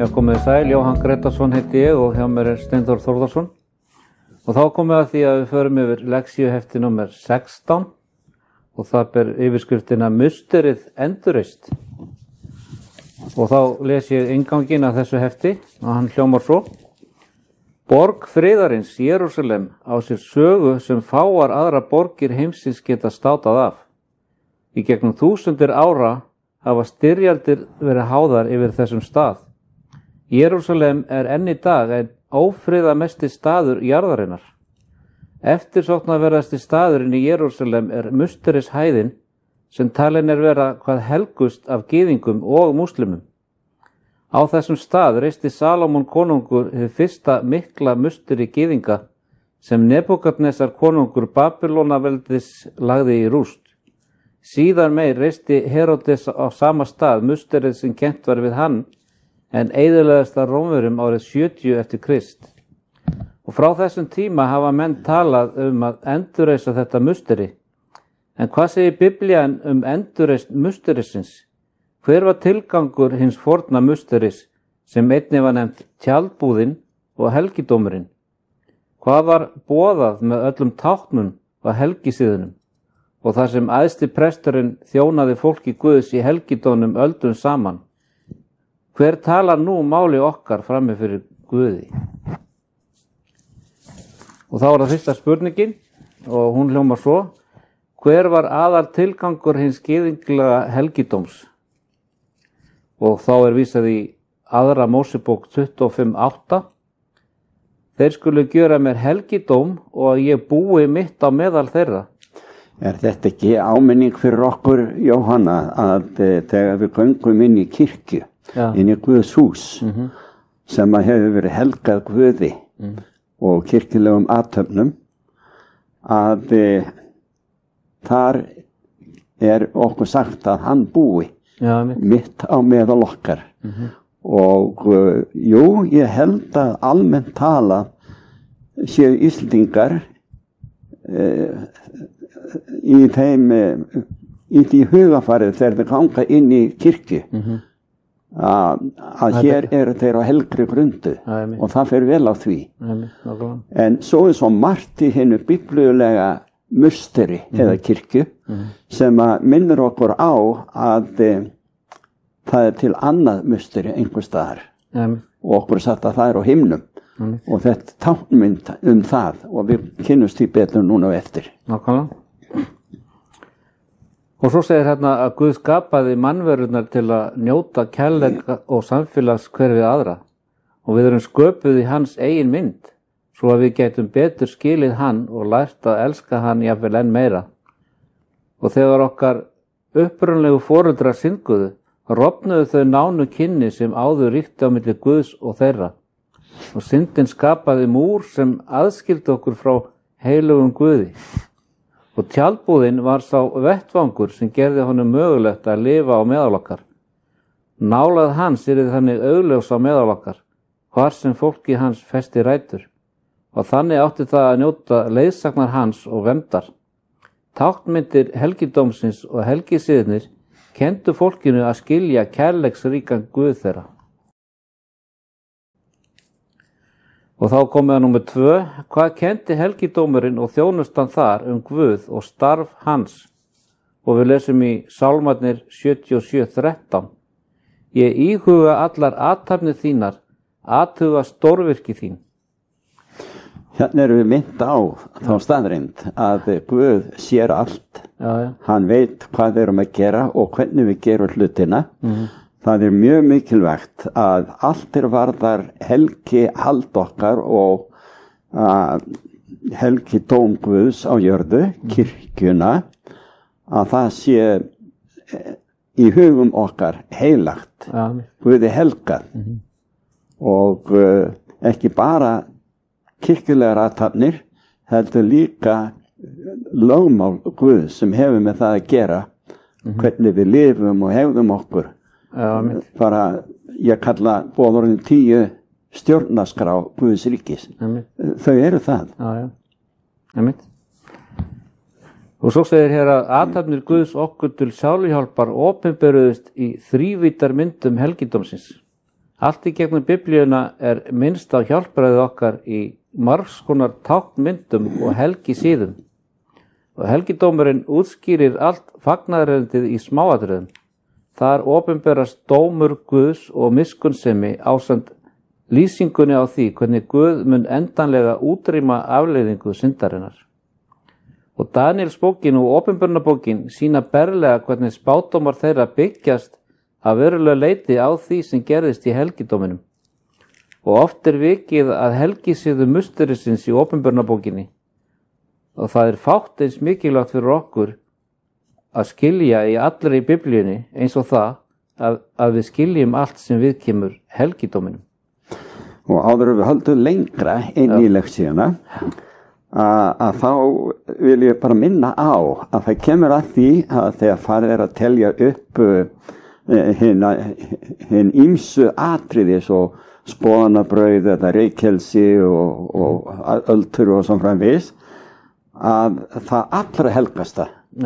Já, komið sæl, Jóhann Gretarsson heiti ég og hjá mér Steinþór Þórðarsson. Og þá komum við að því að við förum yfir lexíuhefti númer 16 og það ber yfirskriftina Musterið endurreist. Og þá les ég innganginn af þessu hefti og hann hljómar svo. Borg friðarins, Jerúsalem, á sér sögu sem fáar aðra borgir heimsins geta státað af. Í gegnum þúsundir ára hafa styrjaldir verið háðar yfir þessum stað. Jerúsalem enn í dag en ófriðamesti staður jarðarinnar. Eftirsóknarverðasti staðurinn í Jerúsalem Musterishæðin sem talin vera hvað helgust af gyðingum og múslimum. Á þessum stað reisti Salómon konungur hið fyrsta mikla musteri gyðinga sem Nebúkadnesar konungur Babýlonaveldis lagði í rúst. Síðar meir reisti Heródes á sama stað musterið sem kennt var við hann en eyðilegðist af Rómverjum árið 70 eftir Krist. Og frá þessum tíma hafa menn talað að endurreisa þetta musteri. En hvað segir Biblían endurreist musterisins? Hver var tilgangur hins forna musteris sem einnig var nefnt tjaldbúðin og helgidómurinn? Hvað var boðað með öllum táknum og helgisíðunum? Og þar sem æðsti presturinn þjónaði fólki Guðs í helgidónum öldum saman. Hver talar nú máli okkar frammi fyrir Guði? Og þá það fyrsta spurningin og hún hljómar svo. Hver var aðal tilgangur hins gyðinglega helgidóms? Og þá vísað í aðra Mósebók 25:8. Þeir skulu gjöra mér helgidóm og ég búi mitt á meðal þeirra. Þetta ekki áminning fyrir okkur, Jóhanna, að þegar við göngum inn í kirkju, inn í Guðs hús, sem hefur verið helgað Guði og kirkjulegum athöfnum, að þar okkur sagt að hann búi mitt á meðal okkar. Og jú, ég held að almennt tala séu Íslendingar í því hugafarið þegar þeir ganga inn í kirkju að hér eru þeir á helgri grundu og það fer vel á því. En svo svo margt í hinnu biblíulega musteri eða kirkju sem minnir okkur á að það til annað musteri einhvers staðar og okkur sagt að það á himnum. Og þetta táknmynd það og við kynnumst því betur núna eftir. Nákvæmlega. Og svo segir hérna að Guð skapaði mannverurnar til að njóta kærleika og samfélags hver við aðra og við erum sköpuð í hans eigin mynd svo að við gætum betur skilið hann og lært að elska hann jafnvel enn meira. Og þegar okkar upprunalegu foreldrar synguðu, rofnuðu þau nánu kynni sem áður ríkti á milli Guðs og þeirra. Og syndin skapaði múr sem aðskildi okkur frá heilugum Guði. Og tjaldbúðin var sá vettvangur sem gerði honum mögulegt að lifa á meðal okkar. Nálað hans þannig augljós á meðal okkar, hvar sem fólki hans festi rætur. Og þannig átti það að njóta leiðsagnar hans og verndar. Táknmyndir helgidómsins og helgisiðnir kenndu fólkinu að skilja kærleiksríkan Guð þeirra. Og þá komið að númer 2. Hvað kenndi helgidómurinn og þjónustan þar Guð og starf hans? Og við lesum í Sálmarnir 77:13. Ég íhuga allar athafnir þínar, athuga stórvirki þín. Hérna erum við mynd á þá staðreind að Guð sér allt. Hann veit hvað við erum að gera og hvernig við gerum hlutina. Það mjög mikilvægt að allt varðar helgi hald okkar og helgi dóm Guðs á jörðu, kirkjuna, að það sé í hugum okkar heilagt, Guði helgað og ekki bara kirkjulegar athafnir, heldur líka lögmál Guðs sem hefur með það að gera, hvernig við lifum og hefðum okkur. Bara ég kalla boðorðin 10 stjórnarskrá Guðs ríkis. Þau eru það. Og svo segir hér að athafnir Guðs okkur til sáluhjálpar opinberuðust í þrívítar myndum helgidómsins. Allt í gegnum biblíuna minnst á hjálpræðið okkar í margs konar táknmyndum og helgisíðum. Og helgidómurinn útskýrir allt fagnaðarerindið í smáatriðum. Þar opinberast dómur Guðs og miskunnsemi ásamt lýsingunni á því hvernig Guð mun endanlega útrýma afleiðingu syndarinnar. Og Daniels bókin og opinberunarbókin sýna berlega hvernig spádómar þeirra byggjast að verulega leyti á því sem gerðist í helgidóminum. Og oft vikið að helgisíðu musterisins í opinberunarbókinni. Og það fátt eins mikilvægt fyrir okkur að skilja í allri biblíunni eins og það að við skiljum allt sem viðkemur helgidóminum. Og áður við höldum lengra inn í lektíuna að þá vil ég bara minna á að það kemur að því að þegar farið að telja upp hinn ýmsu atriði svo spóðanabrauð eða reykelsi og öldur og svona framvegis að það allra helgasta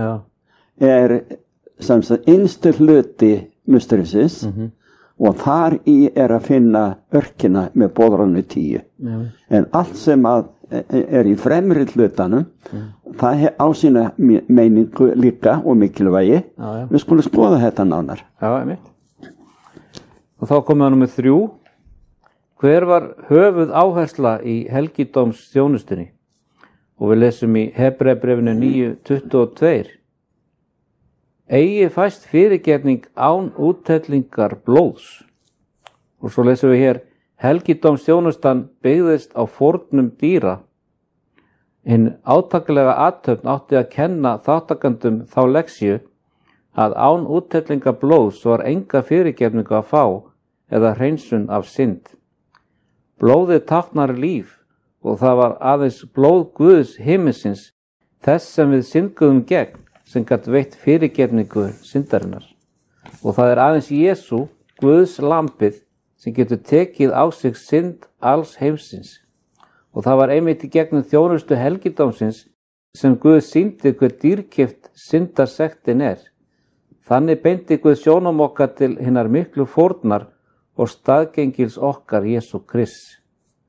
sem sagt innstu hluti musterisins og þar í að finna örkina með boðrannu 10. En allt sem að í fremri hlutanum það á sína meiningu líka og mikilvægi. Við skulum skoða þetta nánar. Og þá komum við númer 3. Hver var höfuð áhersla í helgidómsþjónustunni? Og við lesum í Hebreabréfinu 9:22. Eigi fæst fyrirgefning án úthellingar blóðs. Og svo lesum við hér, helgidómsþjónustan byggðist á fórnum dýra. Hinn átakilega athöfn átti að kenna þáttakandum þá leksíu að án úthellingar blóðs var enga fyrirgefningu að fá eða hreinsun af synd. Blóðið táknar líf og það var aðeins blóð Guðs himinsins, þess sem við syndguðum gegn, sem gat veitt fyrirgefningu syndarinnar. Og það aðeins Jesú, Guðs lambið, sem getur tekið á sig synd alls heimsins. Og það var einmitt í gegnum þjónustu helgidómsins sem Guð sýndi hver dýrkeypt syndarsektin Þannig beindi Guð sjónum okkar til hinnar miklu fórnar og staðgengils okkar Jesú Krist.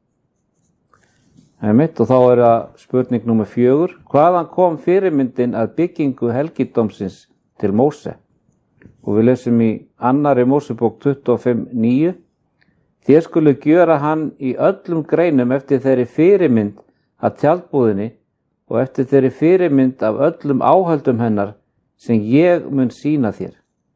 Og þá það spurning númer 4. Hvaðan kom fyrirmyndin að byggingu helgidómsins til Móse? Og við lesum í 2. Mósebók 25:9. Þér skulu gjöra hann í öllum greinum eftir þeirri fyrirmynd að tjaldbúðinni og eftir þeirri fyrirmynd af öllum áhöldum hennar sem ég mun sýna þér.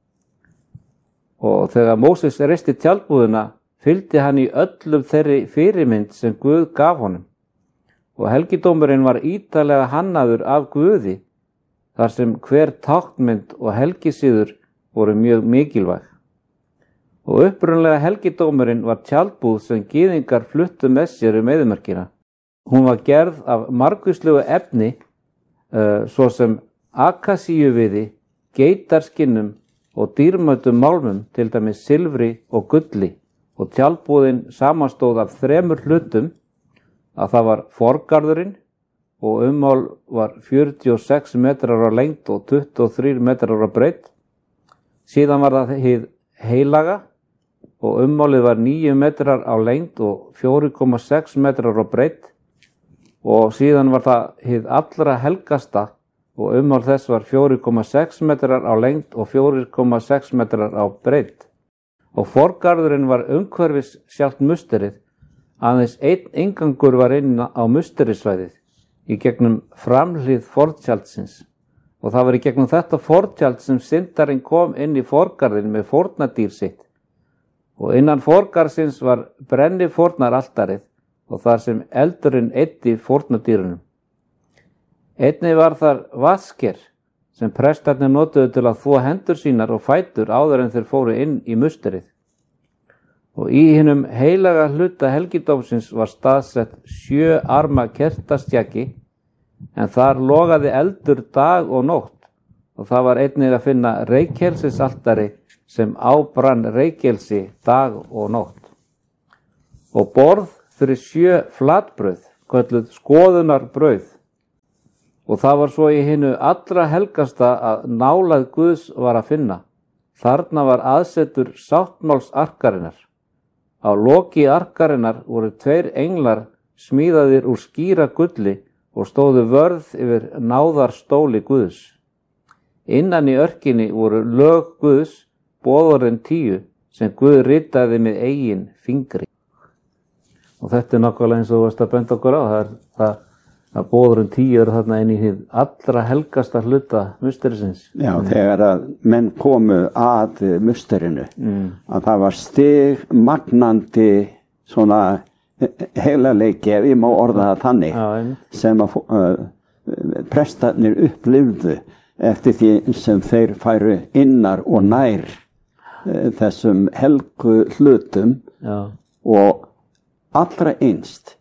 Og þegar Móses reisti tjaldbúðina fylgdi hann í öllum þeirri fyrirmynd sem Guð gaf honum. Og helgidómurinn var ítarlega hannaður af Guði, þar sem hver táknmynd og helgisíður voru mjög mikilvæg. Og upprunlega helgidómurinn var tjaldbúð sem gyðingar fluttu með sér eyðimörkina. Hún var gerð af margvíslegu efni, svo sem akasíuviði, geitarskinnum og dýrmætum málmum, til dæmis silfri og gulli. Og tjaldbúðin samanstóð af 3 hlutum, að það var forgarðurinn og ummál var 46 metrar á lengd og 23 metrar á breidd. Síðan var það hið heilaga og ummálið var 9 metrar á lengd og 4,6 metrar á breidd. Og síðan var það hið allra helgasta og ummál þess var 4,6 metrar á lengd og 4,6 metrar á breidd. Og forgarðurinn var umhverfis sjálft musterið. Aðeins einn inngangur var inn á musterisvæðið í gegnum framhlið fortjaldsins. Og það var í gegnum þetta fortjald sem syndarinn kom inn í forgarðin með fórnardýr sitt. Og innan forgarðsins var brennifórnaraltarið og þar sem eldurinn eyddi fórnardýrunum. Einnig var þar vasker sem prestarnir notuðu til að þvo hendur sínar og fætur áður en þeir fóru inn í musterið. Og í hinum heilaga hluta helgidómsins var staðsett 7 arma kertastjaki, en þar logaði eldur dag og nótt, og það var einnig að finna reykelsisaltari sem ábrann reykelsi dag og nótt. Og borð fyrir 7 flatbrauð, kölluð skoðunarbrauð. Og það var svo í hinu allra helgasta að nálað Guðs var að finna. Þarna var aðsetur sáttmáls arkarinnar. Á loki arkarinnar voru 2 englar smíðaðir úr skíra gulli og stóðu vörð yfir náðarstóli Guðs. Innan í örkinni voru lög Guðs, boðorðin 10, sem Guð ritaði með eigin fingri. Og þetta nákvæmlega eins og þú varst að benda okkur á, það boðorðin 10 eru þarna inn í hið allra helgasta hluta musterisins. Já, þegar að menn komu að musterinu, að það var stigmagnandi svona heilagleiki, ef ég má orða það þannig, sem að prestarnir upplifðu eftir því sem þeir færu innar og nær þessum helgu hlutum. Og allra einst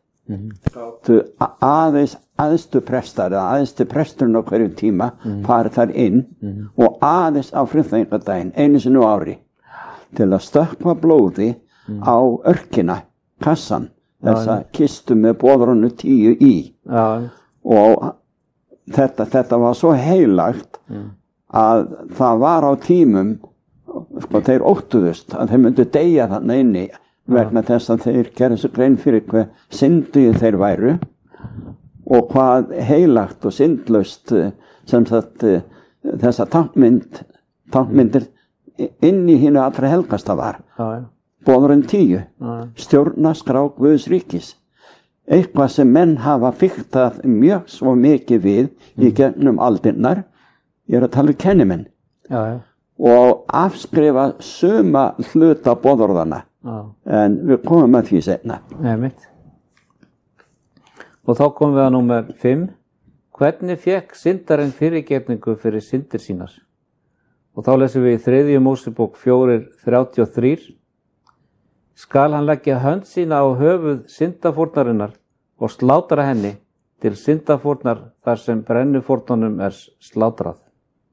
aðeins prestar eða aðeins presturinn á hverju tíma farið þar inn og aðeins á friðþægingadaginn einu sinni á ári til að stökkva blóði á örkina, kassan, þessa kistu með boðorðinu 10 í. Og þetta var svo heilagt að það var á tímum, sko, þeir óttuðust að þeir myndu deyja þarna inni vegna þess að þeir gerðu svo grein fyrir hve syndugi þeir væru og hvað heilagt og syndlaust sem sagt þessa táknmyndir inn í hinu allra helgasta var. Boðorðin 10, stjórnarskrá Guðs ríkis. Eitthvað sem menn hafa fiktað mjög svo mikið við í gegnum aldirnar, ég að tala kennimenn, og afskrifa suma hluta boðorðana. En við komum að því seinna. Og þá komum við að númer 5. Hvernig fékk syndarinn fyrirgefningu fyrir syndir sínar? Og þá lesum við í 3. Mósebók 4:33. Skal hann leggja hönd sína á höfuð syndafórnarinnar og slátra henni til syndafórnar þar sem brennufórnunum slátrað.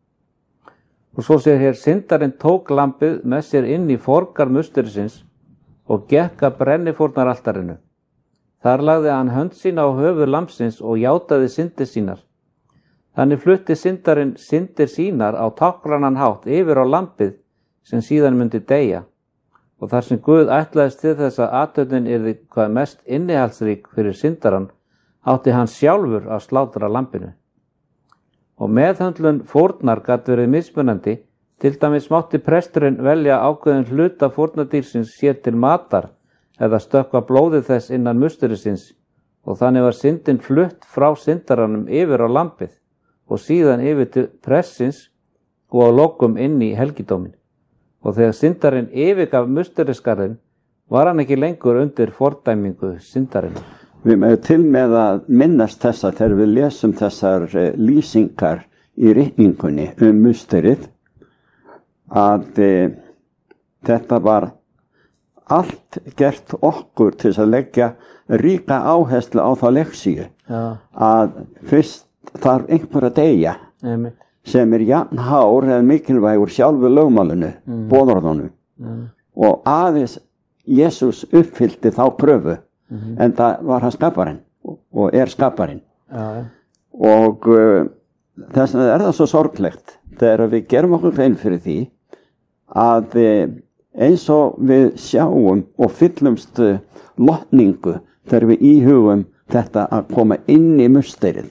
Og svo segir hér, syndarinn tók lambið með sér inn í forgar musterisins og gekk að brennifórnaraltarinu. Þar lagði hann hönd sína á höfuð lambsins og játaði syndir sínar. Þannig flutti syndarinn syndir sínar á táknrænan hátt yfir á lambið sem síðan myndi deyja. Og þar sem Guð ætlaðist til þess að athöfnin yrði hvað mest innihaldsrík fyrir syndarann, átti hann sjálfur að slátra lambinu. Og meðhöndlun fórnar gat verið mismunandi, til dæmis mátti presturinn velja ákveðin hluta fórnardýrsins sér til matar eða stökkva blóðið þess innan musterisins og þannig var syndin flutt frá syndaranum yfir á lambið og síðan yfir til prestsins og á lokum inn í helgidómin. Og þegar syndarinn yfirgaf musterisgarðinn var hann ekki lengur undir fordæmingu syndarinn. Við erum til með að minnast þessa þegar við lesum þessar lýsingar í ritningunni musterið að þetta var allt gert okkur til að leggja ríka áherslu á þá leksíu að fyrst þarf einhver að deyja sem jafn hár eða mikilvægur sjálfu lögmálinu, boðorðunum og aðeins Jesús uppfyllti þá kröfu en það var hann skaparinn og skaparinn og þess vegna það svo sorglegt þegar við gerum okkur grein fyrir því að eins og við sjáum og fyllumst lotningu þegar við íhugum þetta að koma inn í musterið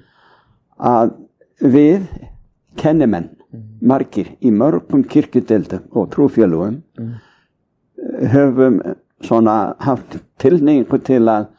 að við kennimenn margir í mörgum kirkjudeildum og trúfélögum höfum svona haft tilhneigingu til að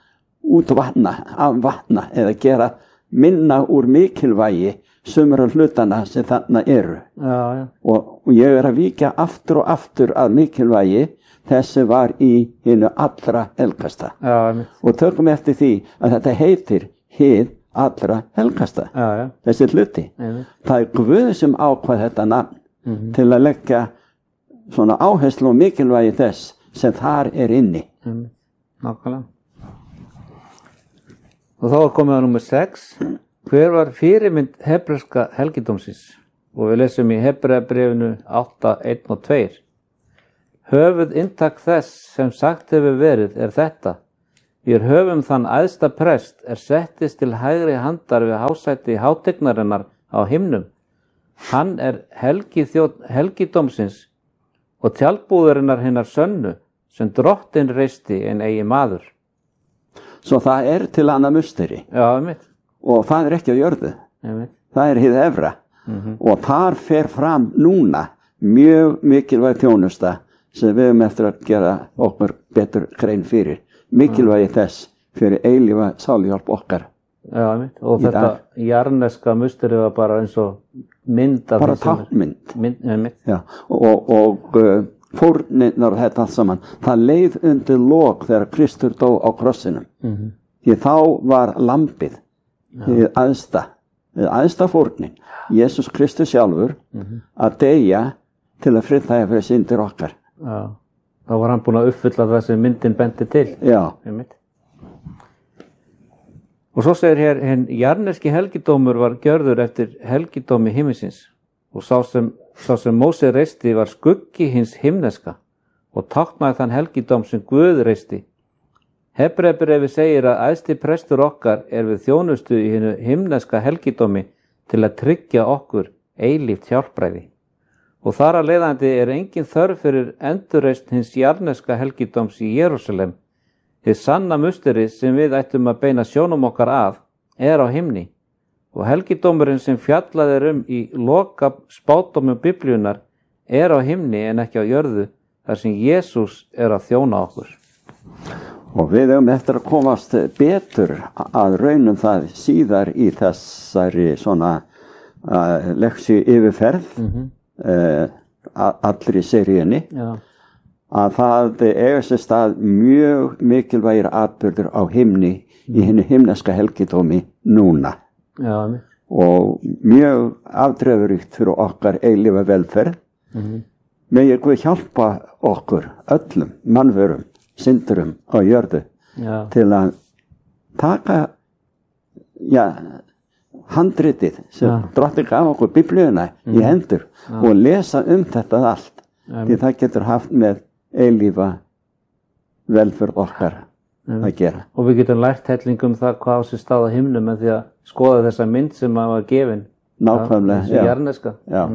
afvatna eða gera minna úr mikilvægi sumra hlutana sem þarna eru. Og ég að víkja aftur og aftur að mikilvægi þessi var í hinu allra helgasta. Og tökum eftir því að þetta heitir hið allra helgasta. Þessi hluti. Það er Guð sem ákvað þetta nafn til að leggja svona áherslu og mikilvægi þess sem þar er inni. Nákvæmlega. Og þá er komið á númer 6. Hver var fyrirmynd hebreska helgidómsins? Og við lesum í Hebreabréfinu 8:1 og 2. Höfuð inntak þess sem sagt hefur verið þetta. Við höfum þann æðsta prest settist til hægri handar við hásæti hátignarinnar á himnum. Hann helgidómsins og tjaldbúðurinnar hinnar sönnu sem drottin reisti en eigi maður. Svo það til annað musteri. Já, einmitt. Og það ekki á jörðu. Einmitt. Það hið efra. Og þar fer fram núna mjög mikilvæg þjónusta sem við höfum eftir að gera okkur betur grein fyrir. Mikilvægi þess fyrir eilífa sáluhjálp okkar. Já, einmitt. Og þetta jarneska musteri var bara eins og mynd af bara tákmynd. Einmitt. Já, og fórnirnar og þetta allt saman. Það leið undir lok þegar Kristur dó á krossinum. Því þá var lambið hið æðsta fórnin. Jesús Kristus sjálfur að deyja til að friðþægja fyrir syndir okkar. Já, þá var hann búinn að uppfylla það sem myndin benti til. Já. Einmitt. Og svo segir hér, hinn jarneski helgidómur var gjörður eftir helgidómi himminsins og sá sem Móse reisti var skuggi hins himneska og táknaði þann helgidóm sem Guð reisti. Hebreabréfið segir að æðsti prestur okkar við þjónustu í hinu himneska helgidómi til að tryggja okkur eilíft hjálpræði. Og þar að leiðandi engin þörf fyrir endurreist hins jarneska helgidóms í Jerúsalem. Hið sanna musteri sem við ættum að beina sjónum okkar að á himni og helgidómurinn sem fjallað í loka spádómum Biblíunnar á himni en ekki á jörðu þar sem Jesús að þjóna okkur. Og við höfum eftir að komast betur að raunum það síðar í þessari svona leksju yfirferð allri seríunni. Já. Að það sér stað mjög mikilvægir atburður á himni í hinu himneska helgidómi núna. Já. Og mjög afdrifaríkt fyrir okkar eilífa velferð. Megi Guð hjálpa okkur öllum mannverum, syndurum á jörðu til að taka handritið sem Drottinn gaf okkur Biblíuna í hendur og lesa þetta allt. Því það getur haft með eilífa velferð okkar að gera. Og við getum lært hellingum það hvað á sér stað á himnum með því að skoða þessa mynd sem var gefin. Nákvæmlega, þessu jarneska.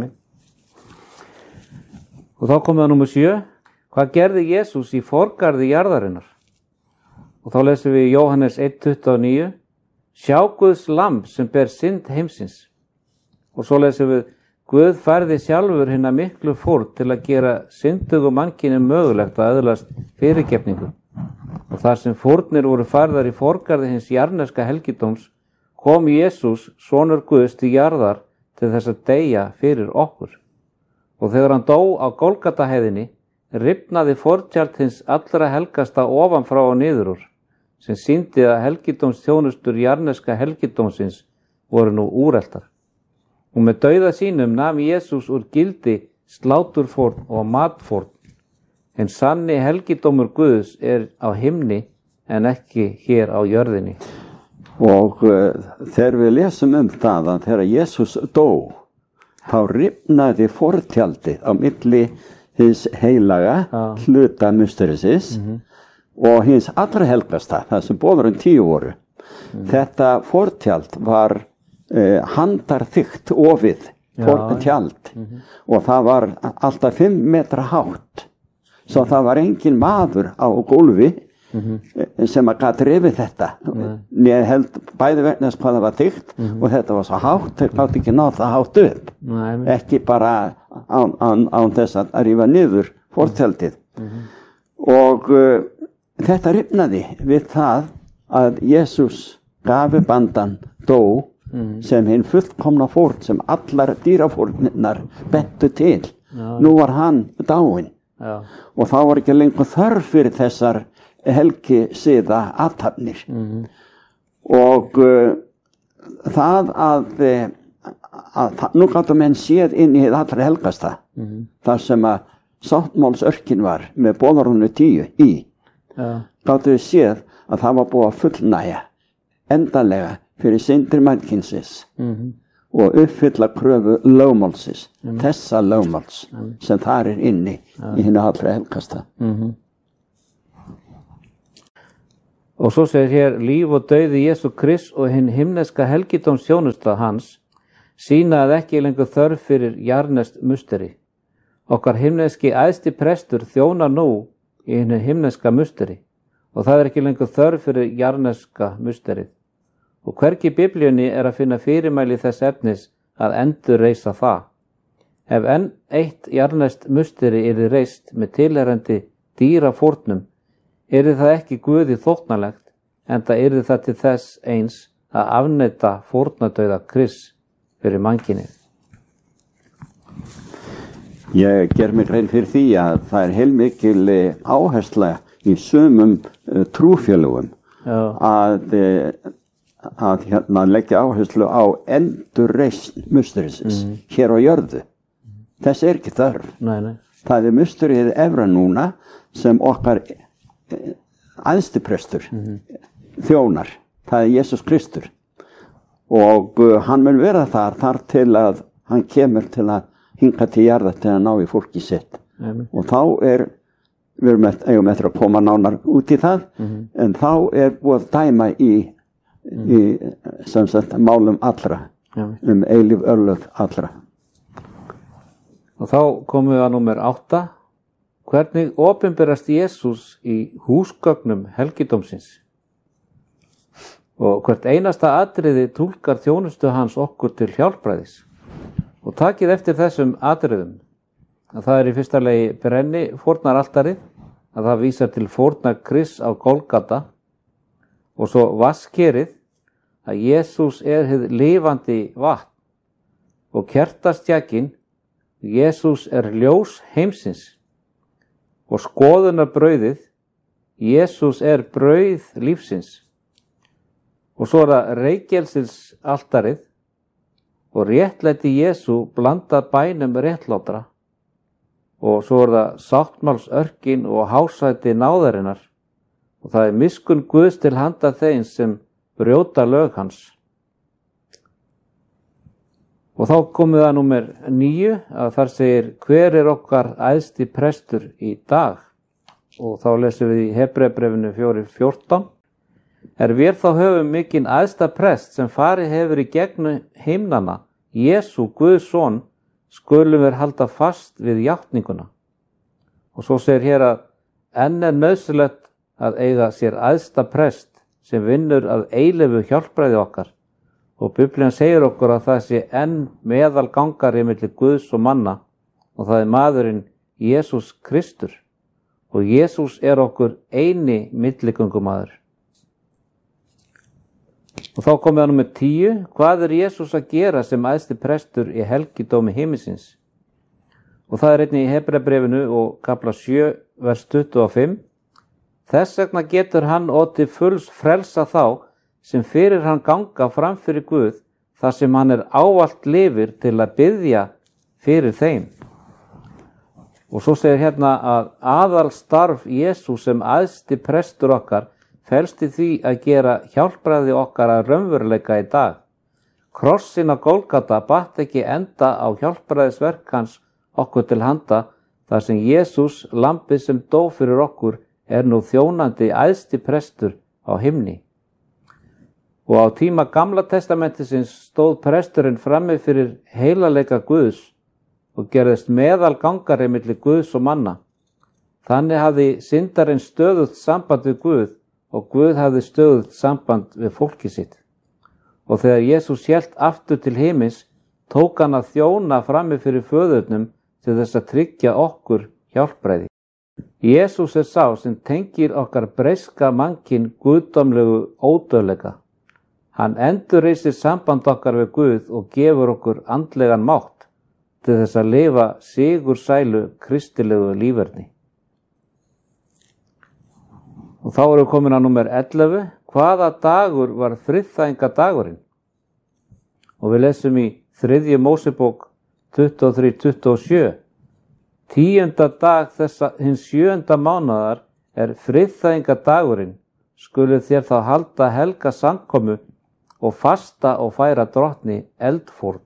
Og þá komum við að númer 7. Hvað gerði Jesús í forgarði jarðarinnar? Og þá lesum við Jóhannes 1:29. Sjá Guðs lamb sem ber synd heimsins. Og svo lesum við Guð færði sjálfur hina miklu fórn til að gera syndugum mannkyni mögulegt að öðlast fyrirgefningu. Og þar sem fórnir voru færðar í forgarði hins jarneska helgidóms kom Jesús, sonur Guðs, til jarðar til þess að deyja fyrir okkur. Og þegar hann dó á Golgataheiðinni rifnaði fortjald hins allra helgasta ofanfrá og niður úr, sem sýndi að helgidómsþjónustur jarneska helgidómsins voru nú úreltar. Og með dauða sínum nam Jesús úr gildi sláturfórn og matfórn. En sanni helgidómur Guðs á himni en ekki hér á jörðinni. Og þegar við lesum það að þegar Jesús dó, þá rifnaði fortjaldið á milli hins heilaga hluta musterisins og hins allra helgasta, það sem boðurinn 10 voru. Þetta fortjald var handarþykkt ofið tjald og það var alltaf 5 metra hátt, svo það var engin maður á gólfi sem að gat rifið þetta. Ég held bæði vegna þess hvað það var þykkt og þetta var svo hátt, þeir gátt ekki náð það hátt upp. Ekki bara án þess að rífa niður fortjaldið. Og þetta rifnaði við það að Jesús gafi bandan dó sem hinn fullkomna fórn sem allar dýrafórnirnar bentu til. Nú var hann dáinn og þá var ekki lengur þörf fyrir þessar helgisiða athafnir. Og það að nú gáttu menn séð inn í hið allra helgasta þar sem að sáttmálsörkin var með boðorðinu 10 í. Gáttu við séð að það var búið að fullnægja endanlega fyrir syndir mannkynsins og uppfylla kröfu lögmálsins, þessa lögmáls sem þar inni í hinu allra helgasta. Og svo segir hér, líf og dauði Jesú Krist og hinn himneska helgidómsþjónusta hans sýna að ekki lengur þörf fyrir jarnest musteri. Okkar himneski æðsti prestur þjónar nú í hinu himneska musteri og það ekki lengur þörf fyrir jarneska musterið. Og hvergi í Biblíunni að finna fyrirmæli þess efnis að endurreisa það. Ef enn eitt jarnest musteri yrði reist með tilheyrandi dýrafórnum, yrði það ekki Guði þóknanlegt, enda yrði það til þess eins að afneita fórnadauða Krists fyrir mannkynið. Ég ger mig grein fyrir því að það heilmikil áhersla í sumum trúfélögum að leggja áherslu á endurreisn musterisins hér á jörðu. Þess ekki þörf. Nei. Það musterið efra núna sem okkar æðstiprestur þjónar. Það Jesus Kristur. Og hann mun vera þar til að hann kemur til að hinga til jarðar til að ná í fólki sitt. Og þá við eigum eftir að koma nánar út í það, en þá búið að dæma í sem sagt málum allra, eilíf örlög allra. Og þá komum við að númer 8. Hvernig opinberast Jesús í húsgögnum helgidómsins? Og hvert einasta atriði túlkar þjónustu hans okkur til hjálpræðis. Og takið eftir þessum atriðum, að það í fyrsta lagi brenni fórnaraltarið, að það vísar til fórnar Krists á Golgata, og svo vasskerið, að Jesús hið lifandi vatn, og kertastjakinn, Jesús ljós heimsins, og skoðunarbrauðið, Jesús brauð lífsins, og svo það reykelsilsaltarið, og réttlæti Jesú blandað bænum réttlátra, og svo það sáttmálsörkin og hásæti náðarinnar, og það miskunn Guðs til handa þeim sem brjóta lög hans. Og þá komum við að númer 9, að þar segir, hver okkar æðsti prestur í dag? Og þá lesum við í Hebreabréfinu 4:14. Við þá höfum mikinn æðsta prest sem farið hefur í gegnum himnana, Jesú Guðs son, skulum við halda fast við játninguna. Og svo segir hér að enn nauðsynlegt að eiga sér æðsta prest sem vinnur að eilífu hjálpræði okkar. Og Biblían segir okkur að það sé enn meðal gangari milli Guðs og manna, og það maðurinn Jesús Kristur. Og Jesús okkur eini milligöngumaður. Og þá komum við að númer 10. Hvað Jesús að gera sem æðsti prestur í helgidómi himinsins? Og það einnig í Hebreabréfinu og kafla 7, vers 25. Þess vegna getur hann til fulls frelsa þá sem fyrir hann ganga fram fyrir Guð, þar sem hann ávallt lifir til að biðja fyrir þeim. Og svo segir hérna að aðalstarf Jesús sem æðsti prestur okkar felst í því að gera hjálpræði okkar að raunveruleika í dag. Krossin á Golgata batt ekki enda á hjálpræðisverk hans okkur til handa, þar sem Jesús, lambið sem dó fyrir okkur, nú þjónandi æðsti prestur á himni. Og á tíma Gamla testamentisins stóð presturinn frammi fyrir heilagleika Guðs og gerðist meðal gangari milli Guðs og manna. Þannig hafði syndarinn stöðugt samband við Guð og Guð hafði stöðugt samband við fólki sitt. Og þegar Jesús hélt aftur til himins, tók hann að þjóna frammi fyrir föðurnum til þess að tryggja okkur hjálpræði. Jesús sá sem tengir okkar breyska mannkyn guðdómlegu ódauðleika. Hann endurreisir samband okkar við Guð og gefur okkur andlegan mátt til þess að lifa sigursælu kristilegu líferni. Og þá erum við komin að númer 11. Hvaða dagur var friðþægingadagurinn? Og við lesum í 3. Mósebók 23:27. 10. dag hins 7. mánaðar friðþægingadagurinn. Skuluð þér þá halda helga samkomu og fasta og færa drottni eldfórn.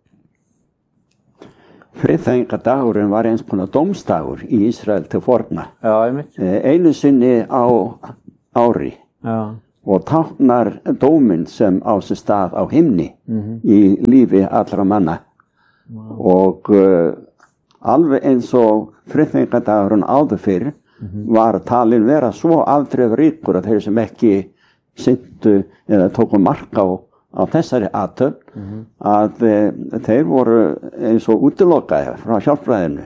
Friðþægingadagurinn var eins konar dómsdagur í Ísrael til forna. Já, einmitt. Einu sinni á ári. Já. Og táknar dóminn sem á sér stað á himni í lífi allra manna. Og alveg eins og friðþægingadagurinn áður fyrr, var talin vera svo afdrifaríkur að þeir sem ekki syntu eða tóku mark á þessari athöfn að þeir voru eins og útilokaðir frá hjálpræðinu.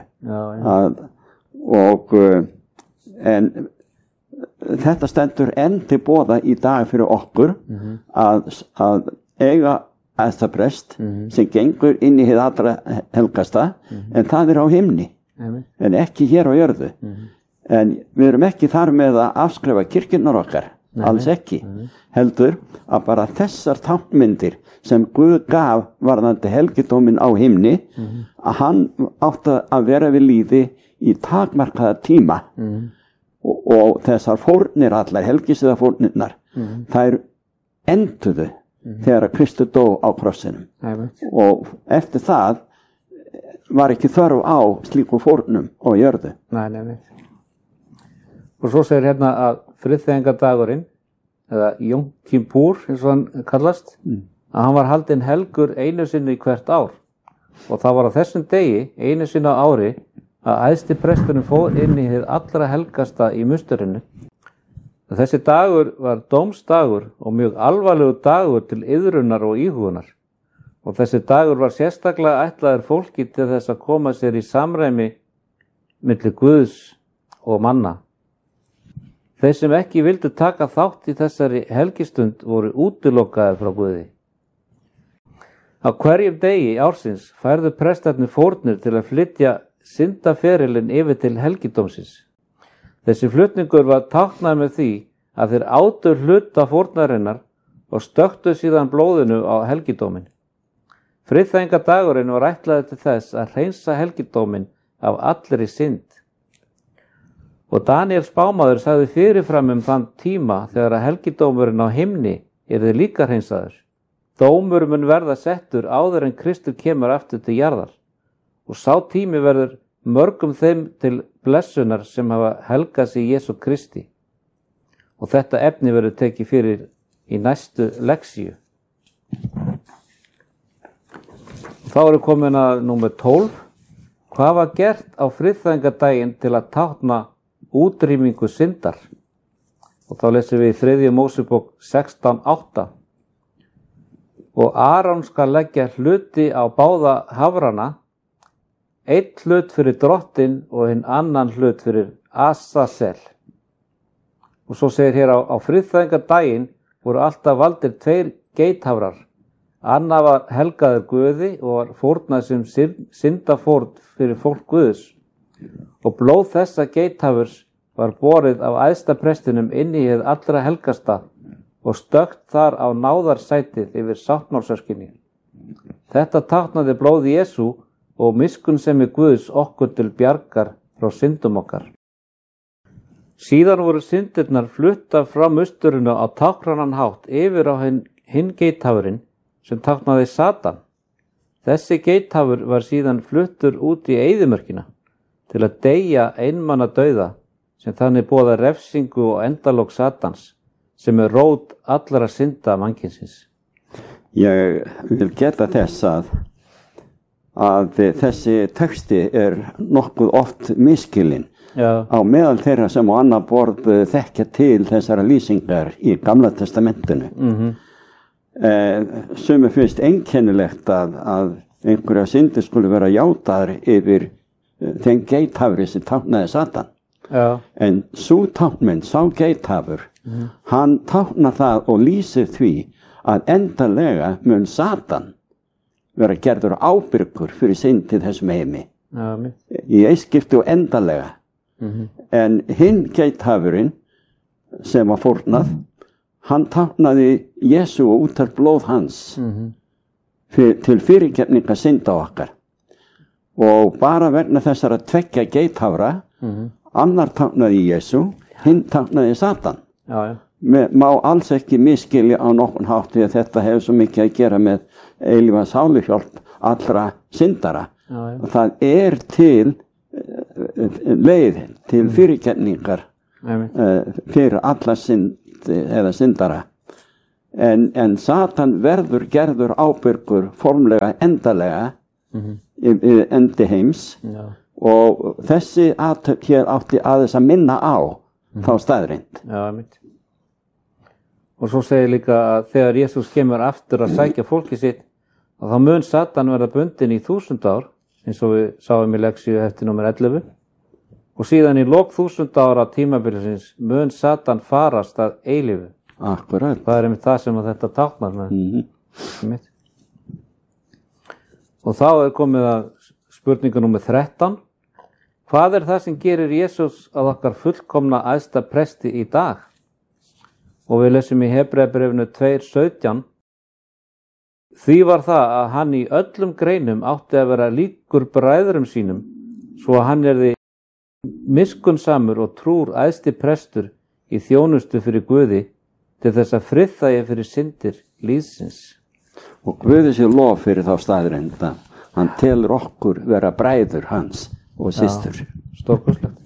En þetta stendur enn til boða í dag fyrir okkur að eiga æðstaprest sem gengur inn í hið allra helgasta en það á himni en ekki hér á jörðu. En við erum ekki þar með að afskrifa kirkjurnar okkar, alls ekki, heldur að bara þessar táknmyndir sem Guð gaf varðandi helgidóminn á himni að hann átti að vera við líði í takmarkaða tíma og þessar fórnir allar, helgisiða fórnirnar, þær enduðu þegar Kristur dó á krossinum og eftir það var ekki þörf á slíkum fórnum á jörðu. Nei. Og svo segir hérna að friðþægingadagurinn eða Jom Kippur eins og hann kallast að hann var haldinn helgur einu sinni hvert ár og það var á þessum degi einu sinni á ári að æðsti presturinn fór inn í hið allra helgasta í musturinu. Þessi dagur var dómsdagur og mjög alvarlegur dagur til iðrunar og íhugunar og þessi dagur var sérstaklega ætlaður fólki til þess að koma sér í samræmi milli Guðs og manna. Þeir sem ekki vildu taka þátt í þessari helgistund voru útilokaðir frá Guði. Á hverjum degi ársins færðu prestarnir fórnir til að flytja syndaferilinn yfir til helgidómsins. Þessi flutningur var táknað með því að þeir átu hluta fórnarinnar og stöktu síðan blóðinu á helgidóminn. Friðþægingadagurinn var ætlaður til þess að hreinsa helgidóminn af allri synd. Og Daniel spámaður sagði fyrirfram þann tíma þegar að helgidómurinn á himni yrði líka hreinsaður. Dómur mun verða settur áður en Kristur kemur aftur til jarðar og sá tími verður mörgum þeim til blessunar sem hafa helgað sig Jesú Kristi. Og þetta efni verður tekið fyrir í næstu lexíu. Þá erum komin að númer 12. Hvað var gert á friðþægingadaginn til að tákna útrýmingu syndar? Og þá lesum við í 3. Mósebók 16:8. Og Áron skal leggja hluti á báða hafrana, einn hlut fyrir drottinn og hinn annan hlut fyrir Azazel. Og svo segir hér á friðþægingadaginn voru alltaf valdir 2 geithafrar. Annar var helgaður Guði og var fórnað sem syndafórn fyrir fólk Guðs. Og blóð þessa geithafurs var borið af æðsta prestinum inn í hið allra helgasta og stökkt þar á náðarsætið yfir sáttmálsöskinni. Þetta táknaði blóð Jesú og miskunnsemi Guðs okkur til bjargar frá syndum okkar. Síðan voru syndirnar fluttar frá musturinu á táknrænan hátt yfir á hinn geithafurinn sem táknaði Satan. Þessi geithafur var síðan fluttur út í eyðimörkina til að deyja einmana dauða sem þannig boða refsingu og endalok Satans sem rót allra synda mannkynsins. Ég vil geta þess að þessi texti nokkuð oft miskilinn á meðal þeirra sem á annað borð þekkja til þessara lýsingar í Gamla testamentinu. Sumir finnst einkennilegt að einhverja syndir skuli vera játaðar yfir þeim geithafri sem táknaði Satan. En sú táknmynd, sá geithafur, hann táknar það og lýsir því að endanlega mun Satan vera gerður ábyrgur fyrir synd í þessum heimi. Í eiskipti og endanlega. En hinn geithafurinn sem var fórnað, hann táknaði Jesú og úttal blóð hans til fyrirgefninga synda okkar. Og bara vegna þessara 2 geithafra, annar táknaði Jesú, hinn táknaði Satan. Má alls ekki miskilja á nokkurn hátt því að þetta hefur svo mikið að gera með eilífa sáluhjálp allra syndara. Og það til leið til fyrirgefningar fyrir alla synd eða syndara. En Satan verður gerður ábyrgur formlega endalega endi heims Og þessi athöfn hér átti aðeins að minna á þá staðreind. Já, mitt. Og svo segir líka að þegar Jesús kemur aftur að sækja fólki sitt, að þá mun Satan verða bundin í 1000 ár, eins og við sáum í leksíu hefti númer 11, og síðan í lok 1000 ára tímabilisins mun Satan farast að eilífu. Akkurat. Það er einmitt það sem að þetta táknar með. Og þá er komið að spurningu númer 13. Hvað er það sem gerir Jesús að okkar fullkomna æðsta presti í dag? Og við lesum í Hebreabréfinu 2:17. Því var það að hann í öllum greinum átti að vera líkur bræðrum sínum, svo að hann yrði miskunnsamur og trúr æðsti prestur í þjónustu fyrir Guði, til þess að friðþægja fyrir syndir lífsins. Og Guði sé lof fyrir þá staðreind að hann telur okkur vera bræður hans og systur. Stórkostlegt.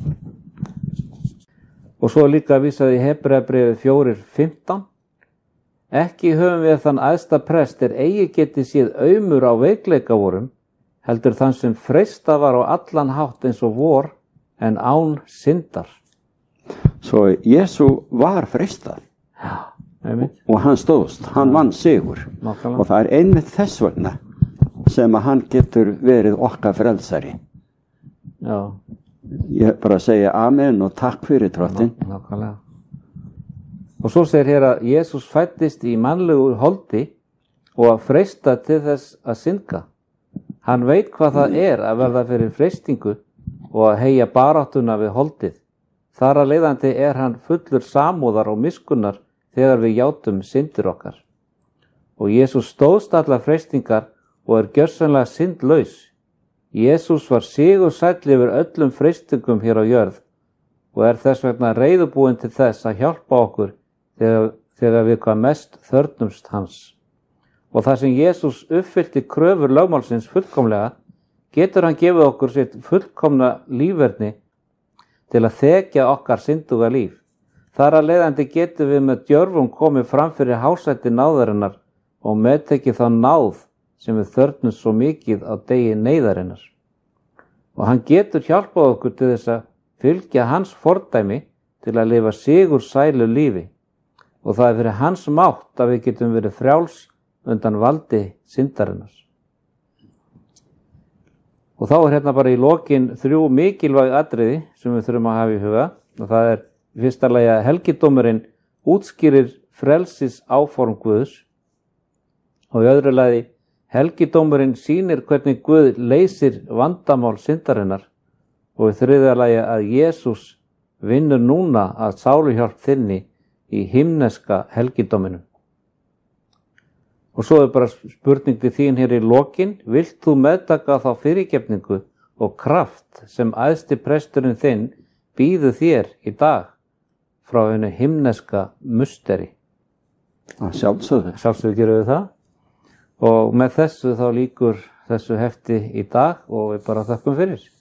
Og svo líka vísaði í Hebreabréfi 4:15. Ekki höfum við þann æðsta prest eigi geti séð aumur á veikleika vorum, heldur þann sem freistað var á allan hátt eins og vor, en án syndar. Svo Jesú var freistað. Já, einmitt. Og hann stóðst, hann vann sigur. Nákvæmlega. Og það er einmitt þess vegna sem að hann getur verið okkar frelsari. Já. Ég bara segja amen og takk fyrir drottin. Nákvæmlega. Og svo segir hér að Jesús fæddist í mannlegu holdi og að freista til þess að synga. Hann veit hvað það er að verða fyrir freistingu og að heyja baráttuna við holdið. Þar að leiðandi er hann fullur samúðar og miskunnar þegar við játum syndir okkar. Og Jesús stóðst allar freistingar og er gjörsamlega syndlaus. Jesús var sigursæll yfir öllum freistingum hér á jörð og er þess vegna reiðubúinn til þess að hjálpa okkur þegar við hvað mest þörfnumst hans. Og þar sem Jesús uppfyllti kröfur lögmálsins fullkomlega, getur hann gefið okkur sitt fullkomna lífverðni til að þekja okkar synduga líf. Þar að leiðandi getum við með djörfum komið fram fyrir hásætti náðarinnar og meðtekið þá náð sem við þörfnumst svo mikið á degi neyðarinnar. Og hann getur hjálpað okkur til þess að fylgja hans fordæmi til að lifa sigursælu lífi. Og það er fyrir hans mátt að við getum verið frjáls undan valdi syndarinnar. Og þá er hérna bara í lokin 3 mikilvæg atriði sem við þurfum að hafa í huga. Og það er í fyrsta lagi að helgidómurinn útskýrir frelsis áform Guðs. Og í öðru lagi helgidómurinn sýnir hvernig Guð leysir vandamál syndarinnar. Og í þriðja lagi að Jesús vinnur núna að sáluhjálp þinni í himneska helgidóminum. Og svo er bara spurning til þín hér í lokin, vilt þú meðtaka þá fyrirgefningu og kraft sem æðsti presturinn þinn býður þér í dag frá einu himneska musteri? Sjálfsögðu. Sjálfsögðu gerum við það. Og með þessu þá lýkur þessu hefti í dag og við bara þakkum fyrir.